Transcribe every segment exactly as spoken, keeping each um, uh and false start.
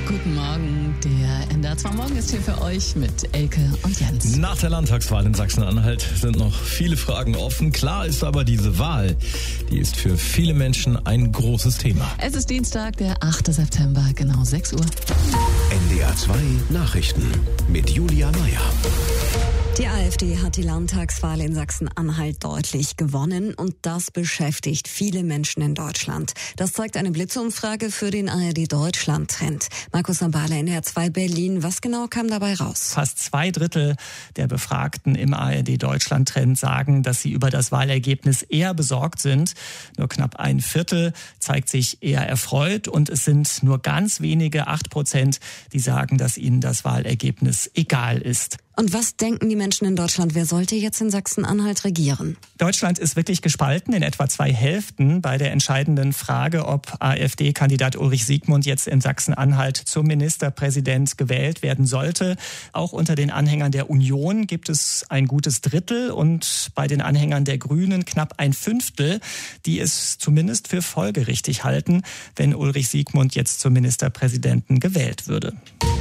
Guten Morgen, der N D R zwei Morgen ist hier für euch mit Elke und Jens. Nach der Landtagswahl in Sachsen-Anhalt sind noch viele Fragen offen. Klar ist aber, diese Wahl, die ist für viele Menschen ein großes Thema. Es ist Dienstag, der achte September, genau sechs Uhr. N D R zwei Nachrichten mit Julia Meyer. Die AfD hat die Landtagswahl in Sachsen-Anhalt deutlich gewonnen und das beschäftigt viele Menschen in Deutschland. Das zeigt eine Blitzumfrage für den A R D-Deutschland-Trend. Markus Sambale, N D R zwei Berlin, was genau kam dabei raus? Fast zwei Drittel der Befragten im A R D-Deutschland-Trend sagen, dass sie über das Wahlergebnis eher besorgt sind. Nur knapp ein Viertel zeigt sich eher erfreut und es sind nur ganz wenige, acht Prozent, die sagen, dass ihnen das Wahlergebnis egal ist. Und was denken die Menschen in Deutschland? Wer sollte jetzt in Sachsen-Anhalt regieren? Deutschland ist wirklich gespalten in etwa zwei Hälften bei der entscheidenden Frage, ob AfD-Kandidat Ulrich Siegmund jetzt in Sachsen-Anhalt zum Ministerpräsident gewählt werden sollte. Auch unter den Anhängern der Union gibt es ein gutes Drittel und bei den Anhängern der Grünen knapp ein Fünftel, die es zumindest für folgerichtig halten, wenn Ulrich Siegmund jetzt zum Ministerpräsidenten gewählt würde.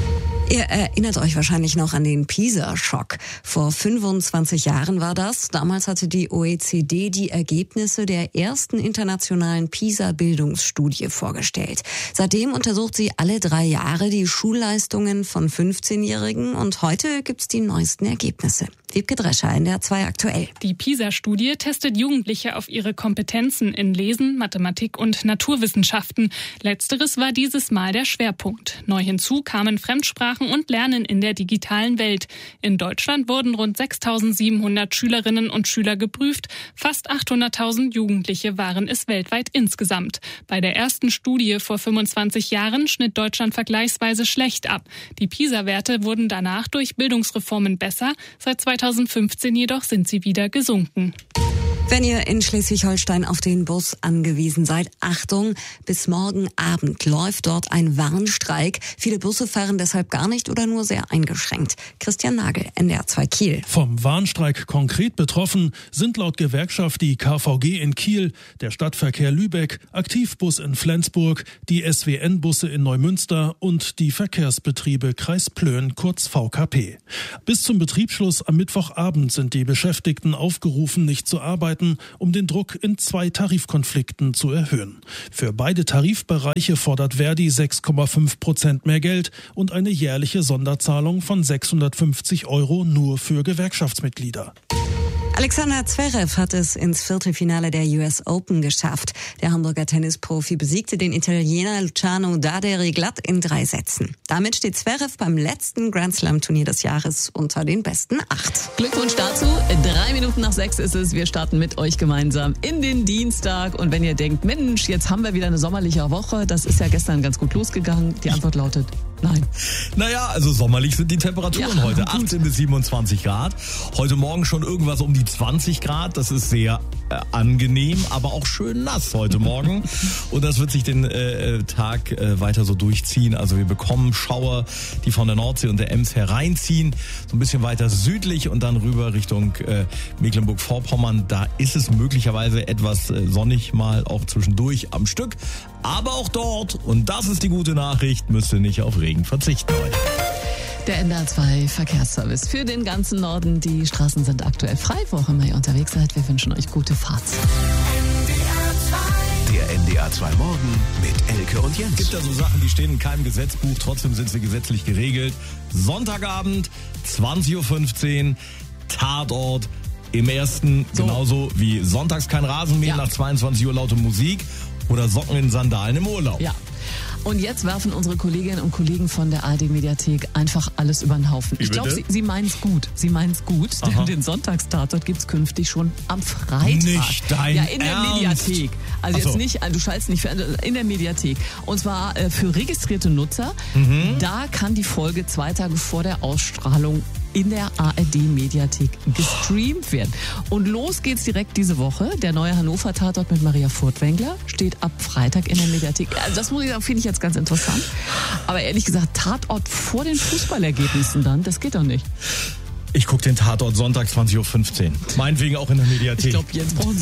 Ihr erinnert euch wahrscheinlich noch an den PISA-Schock. Vor fünfundzwanzig Jahren war das. Damals hatte die O E C D die Ergebnisse der ersten internationalen PISA-Bildungsstudie vorgestellt. Seitdem untersucht sie alle drei Jahre die Schulleistungen von fünfzehnjährigen und heute gibt's die neuesten Ergebnisse. Wiebke Drescher, N D R zwei aktuell. Die PISA-Studie testet Jugendliche auf ihre Kompetenzen in Lesen, Mathematik und Naturwissenschaften. Letzteres war dieses Mal der Schwerpunkt. Neu hinzu kamen Fremdsprachen und Lernen in der digitalen Welt. In Deutschland wurden rund sechstausendsiebenhundert Schülerinnen und Schüler geprüft. Fast achthunderttausend Jugendliche waren es weltweit insgesamt. Bei der ersten Studie vor fünfundzwanzig Jahren schnitt Deutschland vergleichsweise schlecht ab. Die PISA-Werte wurden danach durch Bildungsreformen besser. Seit zweitausendfünfzehn jedoch sind sie wieder gesunken. Wenn ihr in Schleswig-Holstein auf den Bus angewiesen seid, Achtung, bis morgen Abend läuft dort ein Warnstreik. Viele Busse fahren deshalb gar nicht oder nur sehr eingeschränkt. Christian Nagel, N D R zwei Kiel. Vom Warnstreik konkret betroffen sind laut Gewerkschaft die K V G in Kiel, der Stadtverkehr Lübeck, Aktivbus in Flensburg, die S W N-Busse in Neumünster und die Verkehrsbetriebe Kreis Plön, kurz V K P. Bis zum Betriebsschluss am Mittwochabend sind die Beschäftigten aufgerufen, nicht zu arbeiten, um den Druck in zwei Tarifkonflikten zu erhöhen. Für beide Tarifbereiche fordert Verdi sechs Komma fünf Prozent mehr Geld und eine jährliche Sonderzahlung von sechshundertfünfzig Euro nur für Gewerkschaftsmitglieder. Alexander Zverev hat es ins Viertelfinale der U S Open geschafft. Der Hamburger Tennisprofi besiegte den Italiener Luciano Daderi glatt in drei Sätzen. Damit steht Zverev beim letzten Grand Slam Turnier des Jahres unter den besten acht. Glückwunsch dazu. Drei Minuten nach sechs ist es. Wir starten mit euch gemeinsam in den Dienstag. Und wenn ihr denkt, Mensch, jetzt haben wir wieder eine sommerliche Woche, das ist ja gestern ganz gut losgegangen. Die Antwort lautet nein. Naja, also sommerlich sind die Temperaturen Ja, heute. gut. achtzehn bis siebenundzwanzig Grad. Heute Morgen schon irgendwas um die zwanzig Grad. Das ist sehr äh, angenehm, aber auch schön nass heute Morgen. Und das wird sich den äh, Tag äh, weiter so durchziehen. Also wir bekommen Schauer, die von der Nordsee und der Ems hereinziehen. So ein bisschen weiter südlich und dann rüber Richtung äh, Mecklenburg-Vorpommern. Da ist es möglicherweise etwas äh, sonnig mal auch zwischendurch am Stück. Aber auch dort, und das ist die gute Nachricht, müsst ihr nicht auf Regen verzichten heute. Der N D R zwei Verkehrsservice für den ganzen Norden. Die Straßen sind aktuell frei, wo auch immer ihr unterwegs seid. Wir wünschen euch gute Fahrt. Der N D R zwei Morgen mit Elke und Jens. Es gibt ja so Sachen, die stehen in keinem Gesetzbuch, trotzdem sind sie gesetzlich geregelt. Sonntagabend, zwanzig Uhr fünfzehn, Tatort im ersten, So. genauso wie sonntags kein Rasenmähen, Ja. nach zweiundzwanzig Uhr laute Musik oder Socken in Sandalen im Urlaub. Ja. Und jetzt werfen unsere Kolleginnen und Kollegen von der A R D-Mediathek einfach alles über den Haufen. Wie Ich glaube, bitte? sie, sie meinen es gut. Sie meinen es gut, Aha. denn den Sonntagstatort gibt es künftig schon am Freitag. Nicht dein Ja, in der Ernst? Mediathek. Also Ach so. jetzt nicht, du schaltest nicht fern, in der Mediathek. Und zwar äh, für registrierte Nutzer. Mhm. Da kann die Folge zwei Tage vor der Ausstrahlung in der A R D-Mediathek gestreamt werden. Und los geht's direkt diese Woche. Der neue Hannover-Tatort mit Maria Furtwängler steht ab Freitag in der Mediathek. Also das muss ich sagen, finde ich jetzt ganz interessant. Aber ehrlich gesagt, Tatort vor den Fußballergebnissen dann, das geht doch nicht. Ich gucke den Tatort Sonntag zwanzig Uhr fünfzehn. Meinetwegen auch in der Mediathek. Ich glaube, Jens braucht